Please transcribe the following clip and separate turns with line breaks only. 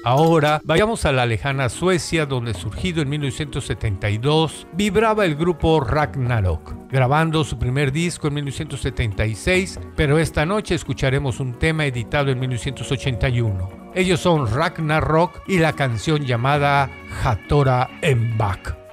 Ahora vayamos a la lejana Suecia, donde surgido en 1972 vibraba el grupo Ragnarok, grabando su primer disco en 1976, pero esta noche escucharemos un tema editado en 1981. Ellos son Ragnarok y la canción llamada Hathora en Bak.